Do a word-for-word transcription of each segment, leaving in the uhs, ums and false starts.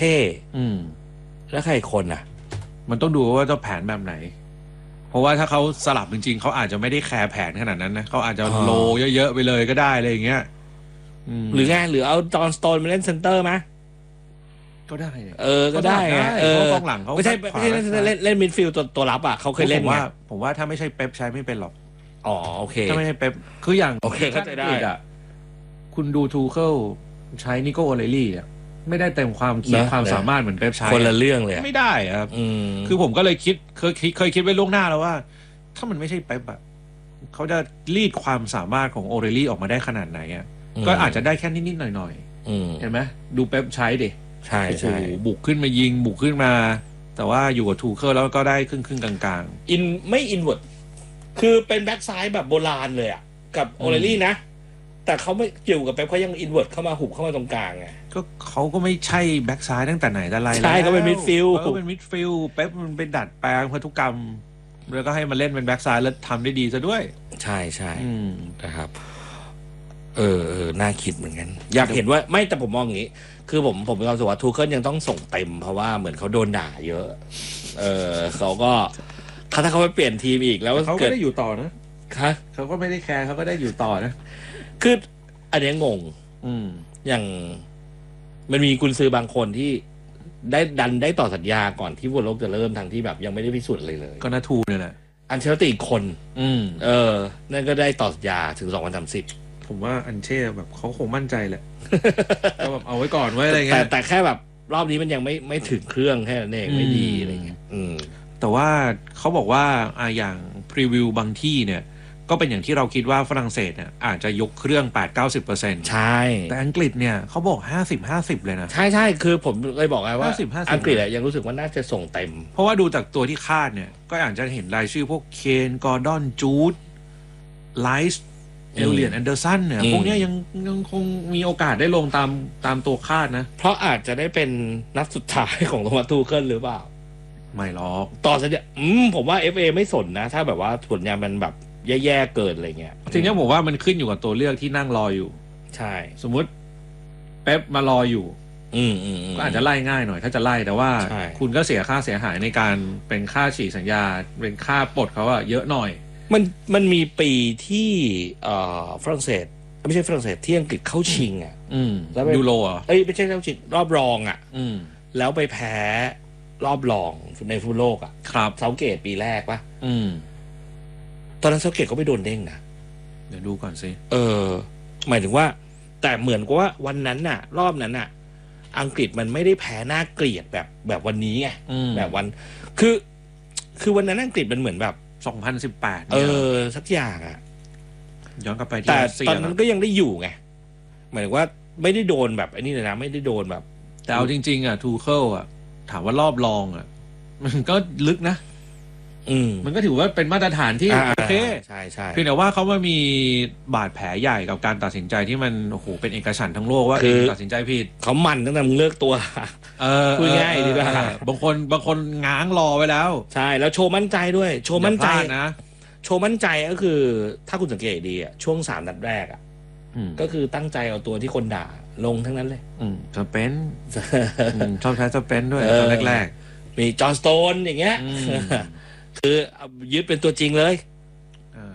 เท่อืมแล้วใครคนอ่ะมันต้องดูว่าจะแผนแบบไหน เพราะว่าถ้าเขาสลับจริงๆเขาอาจจะไม่ได้แคร์แผนขนาดนั้นนะเขาอาจจะอ๋อโลเยอะๆไปเลยก็ได้อะไรอย่างเงี้ยมหรือไงหรือเอาจอห์นสโตนมาเล่นเซนเตอร์ไหมก็ได้เออก็ได้ไงเออเพราะกองหลังเขาไม่ใช่แบ็คขไม่วาใช่แบ็คซ้ายเล่นเล่นมิดฟิลด์ตัวตัวรับอ่ะเขาเคยเล่นผมไงว่า ผมว่าถ้าไม่ใช่เป๊ปใช้ไม่เป็นหรอกอ๋อโอเคถ้าไม่ใช่เป๊ปคืออย่างโอเคเข้าใจได้อังกฤษอะคุณดูทูเคิลใช้นิโก้โอเลลี่อะไม่ได้เต็มความคิดนะความสามารถเหมือนเป๊ปใช้คนละเรื่องเลยอะไม่ได้อะครับอืมคือผมก็เลยคิดเคยคิดเคยคิดไว้ล่วงหน้าแล้วว่า ถ้ามันไม่ใช่เป๊ปอะเขาจะรีดความสามารถของโอเรลี่ออกมาได้ขนาดไหนอะอืมก็อาจจะได้แค่นิดๆหน่อยอืมๆเห็นไหมดูเป๊ปใช้ดิใช่โอ้โหใช่บุกขึ้นมายิงบุกขึ้นมา แต่ว่าอยู่กับทูเคิลแล้วก็ได้ครึ่งครึ่งๆกลางอินไม่อินเวิร์ดคือเป็นแบ็กซ้ายแบบโบราณเลยอ่ะกับโอเลลี่นะ แต่เขาไม่เกี่ยวกับเป๊ปเขายังอินเวิร์ดเข้ามาหุบเข้ามาตรงกลางไงๆก็เขาก็ไม่ใช่แบ็กซ้ายตั้งแต่ไหนแต่ไรแล้วใช่เขาเป็นมิดฟิลด์เขาเป็นมิดฟิลด์เป๊ปมันไปดัดแปลงพันธุกรรมแล้วก็ให้มาเล่นเป็นแบ็กซ้ายแล้วทำได้ดีซะด้วยใช่ใช่อืมนะครับ เออเออน่าคิดเหมือนกัน อยากเห็นว่าไม่แต่ผมมองอย่างนี้ คือผมผมมีความรู้สึกว่าทูเคิลยังต้องส่งเต็ม เพราะว่าเหมือนเขาโดนด่าเยอะ เออเขาก็ถ้าเขาไปเปลี่ยนทีมอีกแล้วเขาก็เกิดได้อยู่ต่อนะคะเขาก็ไม่ได้แคร์เขาก็ได้อยู่ต่อนะคืออันเนี้ยงงอืมอย่างมันมีกุนซือบางคนที่ได้ดันได้ต่อสัญญาก่อนที่ฟุตบอลโลกจะเริ่มทางที่แบบยังไม่ได้พิสูจน์เลยเลยก็นาทูเนี่ยแหละอันเชลติอีกคนอืมเออ นั่นก็ได้ต่อสัญญาถึงสองพันสามสิบผมว่าอันเช่แบบเขาคงมั่นใจแหละ ก็แบบเอาไว้ก่อนไว้อะไรแต่เงี้ยแต่แค่แบบรอบนี้มันยังไม่ไม่ถึงเครื่องแค่นั้นเองไม่ดีอืมอะไรเงี้ยอืมแต่ว่าเขาบอกว่าอ่าอย่างพรีวิวบางที่เนี่ย ก็เป็นอย่างที่เราคิดว่าฝรั่งเศสเนี่ยอาจจะยกเครื่อง แปดถึงเก้าสิบเปอร์เซ็นต์ใช่แต่อังกฤษเนี่ยเขาบอก ห้าสิบ ห้าสิบ เลยนะใช่ใช่คือผมเลยบอกไงว่าห้าสิบ ห้าสิบอังกฤษอะยังรู้สึกว่าน่าจะส่งเต็มเพราะว่าดูจากตัวที่คาดเนี่ย ก็อาจจะเห็นรายชื่อพวกเคนกอร์ดอนจูดไลส์เอลเลียนแอนเดอร์สันเนี่ยอืมพวกเนี้ยยังยังคงมีโอกาสได้ลงตามตามตัวคาดนะเพราะอาจจะได้เป็นนัดสุดท้ายของโทมัสทูเคิลหรือเปล่าไม่หรอกต่อสัญญาอืมผมว่า เอฟ เอ ไม่สนนะ ถ้าแบบว่าผลงานมันแบบแย่ๆเกินอะไรเงี้ยทีนี้ผมว่ามันขึ้นอยู่กับตัวเลือกที่นั่งรออยู่ใช่สมมุติเป๊ปมารออยู่อืมอืมมก็อาจจะไล่ง่ายหน่อยถ้าจะไล่แต่ว่าใช่คุณก็เสียค่าเสียหายในการเป็นค่าฉีกสัญญา เป็นค่าปลดเขาอะเยอะหน่อยมันมันมีปีที่เอ่อฝรั่งเศสไม่ใช่ฝรั่งเศสที่อังกฤษเข้าชิงอ่ะอืมแล้วไปยูโรอ่ะเอ้ยไม่ใช่เข้าชิงรอบรองอ่ะอืมแล้วไปแพ้รอบรองในฟุตบอลโลกอ่ะครับเซาเกตปีแรกปะอืมตอนนั้นเซาเกตก็ไม่โดนเด้งนะเดี๋ยวดูก่อนสิเออ หมายถึงว่า แต่เหมือนกับว่าวันนั้นน่ะ รอบนั้นน่ะ อังกฤษมันไม่ได้แพ้น่าเกลียดแบบแบบวันนี้ไงอืมแบบวัน คือ คือวันนั้นอังกฤษมันเหมือนแบบสองพันสิบแปดเอเนี่ยอ สักอย่างอ่ะย้อนกลับไปที่แต่รัสเซียตอนนั้นก็ยังได้อยู่ไง หมายถึงว่าไม่ได้โดนแบบไอ้นี่เลยนะ ไม่ได้โดนแบบแต่เอาจริง ๆ อ่ะ ทูเคิลอ่ะ ถามว่ารอบรองอ่ะ มันก็ลึกนะอืมมันก็ถือว่าเป็นมาตรฐานที่อ่าโอเคใช่ใช่เพียงแต่ว่าเขามามีบาดแผลใหญ่กับการตัดสินใจที่มันโอ้โหเป็นเอกฉันท์ทั้งโลกว่าเองตัดสินใจผิดเขามันตั้งแต่มึงเลิกตัวเออพูดง่ายดีกว่าเออบางคนบางคนง้างรอไว้แล้วใช่ แล้วโชว์มั่นใจด้วย โชว์มั่นใจอย่าพลาดนะโชว์มั่นใจก็คือ ถ้าคุณสังเกตดีอ่ะช่วงสามนัดแรกอ่ะอืมก็คือตั้งใจเอาตัวที่คนด่าลงทั้งนั้นเลยอืมสเปนอืมชอบใช้สเปนด้วยเออตอนแรกมีจอห์นสโตนอย่างเงี้ยอืมคือเอายึดเป็นตัวจริงเลยๆเออ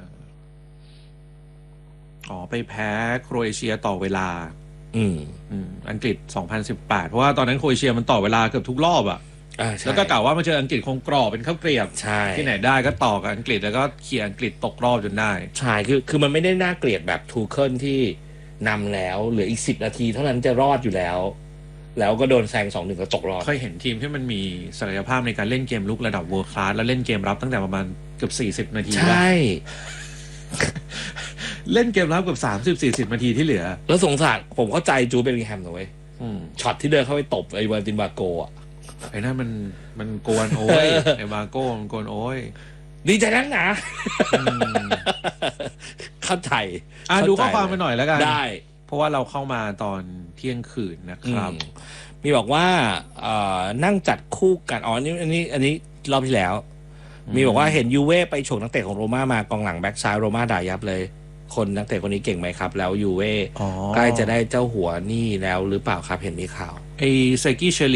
อ๋อไปแพ้โครเอเชียต่อเวลาอืมอืมอังกฤษสองพันสิบแปดเพราะว่าตอนนั้นโครเอเชียมันต่อเวลาเกือบทุกรอบอ่ะอ่าใช่แล้วก็กล่าวว่ามาเจออังกฤษคงกรอบเป็นข้าวเกรียบใช่ที่ไหนได้ก็ต่อกับอังกฤษแล้วก็เขี่ยอังกฤษตกรอบจนได้ใช่คือคือมันไม่ได้น่าเกลียดแบบทูเคิลที่นำแล้วเหลืออีกสิบนาทีเท่านั้นจะรอดอยู่แล้ว แล้วก็โดนแซงสองหนึ่งก็ตกรอบเคยเห็นทีมที่มันมีศักยภาพในการเล่นเกมลุกระดับเวิร์คลาสแล้วเล่นเกมรับตั้งแต่ประมาณเกือบสี่สิบนาทีใช่เล่นเกมรับเกือบสามสิบสี่สิบนาทีที่เหลือแล้วสงสารผมเข้าใจจูเบลลิงแฮมนะเว้ยอืมช็อตที่เดินเข้าไปตบไอ้วาตินบาโกอ่ะไอ้นั่นมันมันโกนโอ้ย ไอ้บาโก้มันโกนโอ้ยดีใจนักหนาอืมเข้าใจอ่ะเข้ใจดูข้อความไปหน่อยแล้วกันได้เพราะว่าเราเข้ามาตอนเที่ยงคืนนะครับอืมมีบอกว่าเอ่อนั่งจัดคู่กันอ๋ออันนี้อันนี้อันนี้รอบที่แล้ว มีบอกว่าเห็นยูเว่ไปฉกนักเตะของโรม่ามากองหลังแบ็กซ้ายโรม่าด่ายับเลย คนนักเตะคนนี้เก่งไหมครับ แล้วยูเว่อ๋อใกล้จะได้เจ้าหัวนี่แล้วหรือเปล่าครับเห็นมีข่าวไอเซกิเชลิ